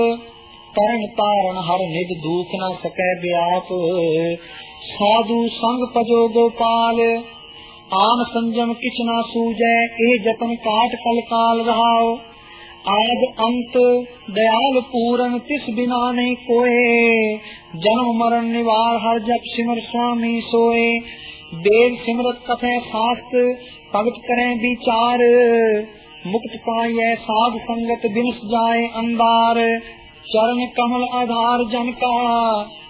तरण तारण हर निज दुख न सकै व्याप। साधु संग पजो गोपाल आन संजम किछ न सूझै। ए जतन काट कल काल रहाओ। आद अंत दयाल पूरन तिस बिना नहीं कोय। जन्म मरण निवार हर जप सिमर स्वामी सोए। वेद सिमरत कथै शास्त्र भगत करें विचार। मुक्त पाइय साध संगत बिनस जाए अंधार। चरण कमल आधार जन का